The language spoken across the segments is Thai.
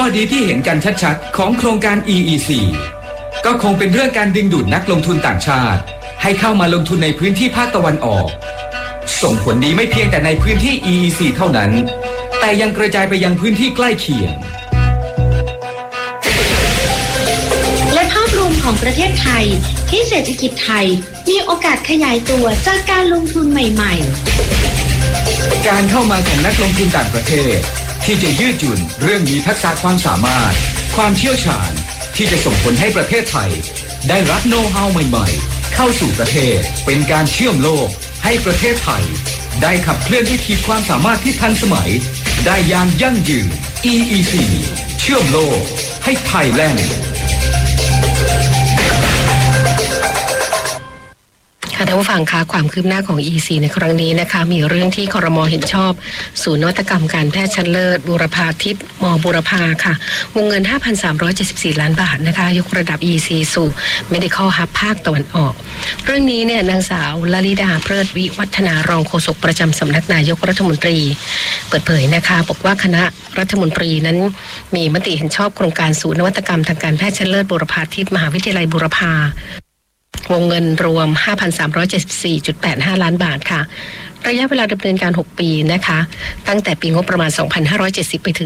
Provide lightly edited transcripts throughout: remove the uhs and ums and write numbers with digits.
ข้อดีที่เห็นกันชัดๆของโครงการ EEC ก็คงเป็นเรื่องการดึงดูดนักลงทุนต่างชาติให้เข้ามาลงทุนในพื้นที่ภาคตะวันออกส่งผลดีไม่เพียงแต่ในพื้นที่ EEC เท่านั้นแต่ยังกระจายไปยังพื้นที่ใกล้เคียงและภาพรวมของประเทศไทยที่เศรษฐกิจไทยมีโอกาสขยายตัวจากการลงทุนใหม่ๆการเข้ามาของนักลงทุนต่างประเทศที่จะยืดหยุ่นเรื่องมีทักษะความสามารถความเชี่ยวชาญที่จะส่งผลให้ประเทศไทยได้รับโน้ตฮาวใหม่ๆเข้าสู่ประเทศเป็นการเชื่อมโลกให้ประเทศไทยได้ขับเคลื่อนวิถีความสามารถที่ทันสมัยได้อย่างยั่งยืน EEC เชื่อมโลกให้ไทยแลนด์ท่านผู้ฟังคะความคืบหน้าของ EEC ในครั้งนี้นะคะมีเรื่องที่ครม.เห็นชอบศูนย์นวัตกรรมการแพทย์ชั้นเลิศบูรพาทิพย์ม.บูรพาค่ะวงเงิน 5,374 ล้านบาทนะคะยกระดับ EEC สู่ Medical Hub ภาคตะวันออกเรื่องนี้เนี่ยนางสาวลลิดาเพลิดวิวัฒนารองโฆษกประจำสำนักนายกรัฐมนตรีเปิดเผยนะคะบอกว่าคณะรัฐมนตรีนั้นมีมติเห็นชอบโครงการศูนย์นวัตกรรมทางการแพทย์ชั้นเลิศบูรพาทิพย์มหาวิทยาลัยบูรพาวงเงินรวม 5,374.85 ล้านบาทค่ะระยะเวลาดำเนินการ6ปีนะคะตั้งแต่ปีงบประมาณ 2570 ไปถึง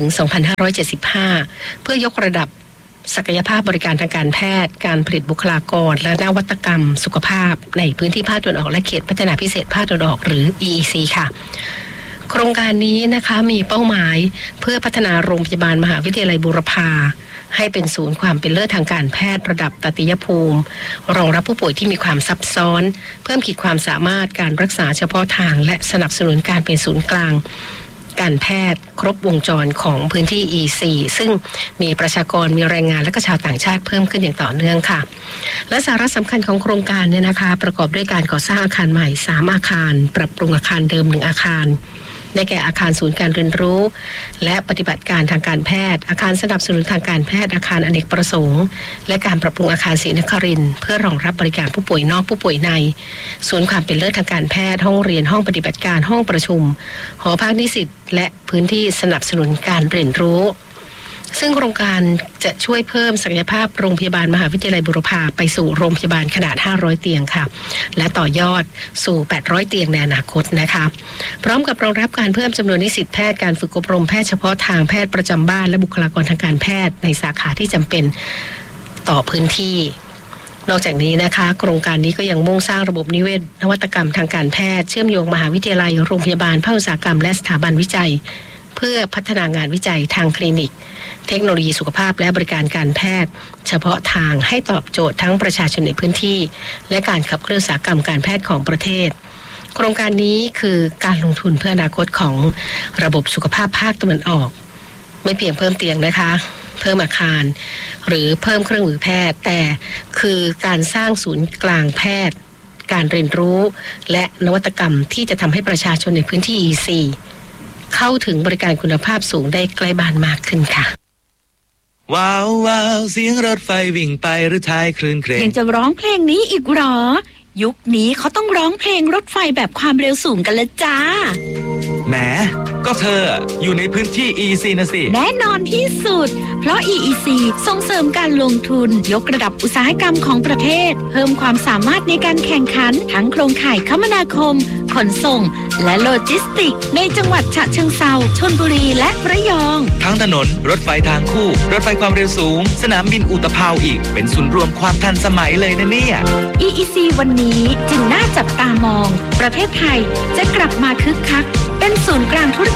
2575 เพื่อยกระดับศักยภาพบริการทางการแพทย์การผลิตบุคลากรและนวัตกรรมสุขภาพในพื้นที่ภาคตะวันออกและเขตพัฒนาพิเศษภาคตะวันออกหรือ EEC ค่ะโครงการนี้นะคะมีเป้าหมายเพื่อพัฒนาโรงพยาบาลมหาวิทยาลัยบูรพาให้เป็นศูนย์ความเป็นเลิศทางการแพทย์ระดับตติยภูมิรองรับผู้ป่วยที่มีความซับซ้อนเพิ่มขีดความสามารถการรักษาเฉพาะทางและสนับสนุนการเป็นศูนย์กลางการแพทย์ครบวงจรของพื้นที่ EEC ซึ่งมีประชากรมีแรงงานและก็ชาวต่างชาติเพิ่มขึ้นอย่างต่อเนื่องค่ะและสาระสำคัญของโครงการเนี่ยนะคะประกอบด้วยการก่อสร้างอาคารใหม่3อาคารปรับปรุงอาคารเดิม1อาคารได้แก่อาคารศูนย์การเรียนรู้และปฏิบัติการทางการแพทย์อาคารสนับสนุนทางการแพทย์อาคารอเนกประสงค์และการปรับปรุงอาคารศรีนครินทร์เพื่อรองรับบริการผู้ป่วยนอกผู้ป่วยในศูนย์ความเป็นเลิศทางการแพทย์ห้องเรียนห้องปฏิบัติการห้องประชุมหอพักนิสิตและพื้นที่สนับสนุนการเรียนรู้ซึ่งโครงการจะช่วยเพิ่มศักยภาพโรงพยาบาลมหาวิทยาลัยบูรพาไปสู่โรงพยาบาลขนาด500เตียงค่ะและต่อยอดสู่800เตียงในอนาคตนะคะพร้อมกับรองรับการเพิ่มจำนวนนิสิตแพทย์การฝึกอบรมแพทย์เฉพาะทางแพทย์ประจำบ้านและบุคลากรทางการแพทย์ในสาขาที่จำเป็นต่อพื้นที่นอกจากนี้นะคะโครงการนี้ก็ยังมุ่งสร้างระบบนิเวศนวัตกรรมทางการแพทย์เชื่อมโยงมหาวิทยาลัยโรงพยาบาลภาคอุตสาหกรรมและสถาบันวิจัยเพื่อพัฒนางานวิจัยทางคลินิกเทคโนโลยีสุขภาพและบริการการแพทย์เฉพาะทางให้ตอบโจทย์ทั้งประชาชนในพื้นที่และการขับเคลื่อนอุตสาหกรรมการแพทย์ของประเทศโครงการนี้คือการลงทุนเพื่ออนาคตของระบบสุขภาพภาคตะวันออกไม่เพียงเพิ่มเตียงนะคะเพิ่มอาคารหรือเพิ่มเครื่องมือแพทย์แต่คือการสร้างศูนย์กลางแพทย์การเรียนรู้และนวัตกรรมที่จะทำให้ประชาชนในพื้นที่ EEC เข้าถึงบริการคุณภาพสูงได้ใกล้บ้านมากขึ้นค่ะว้าวว้าวเสียงรถไฟวิ่งไปหรือท้ายคลื่นเครงยังจะร้องเพลงนี้อีกหรอยุคนี้เขาต้องร้องเพลงรถไฟแบบความเร็วสูงกันละจ้าแหมก็เธออยู่ในพื้นที่ EEC นะสิแน่นอนที่สุดเพราะ EEC ส่งเสริมการลงทุนยกระดับอุตสาหกรรมของประเทศเพิ่มความสามารถในการแข่งขันทั้งโครงข่ายคมนาคมขนส่งและโลจิสติกในจังหวัดฉะเชิงเทราชลบุรีและระยองทั้งถนนรถไฟทางคู่รถไฟความเร็วสูงสนามบินอุตภาวอีกเป็นศูนย์รวมความทันสมัยเลยนะเนี่ย EEC วันนี้จึงน่าจับตามองประเทศไทยจะกลับมาคึกคักเป็นศูนย์กลางธุรกิจ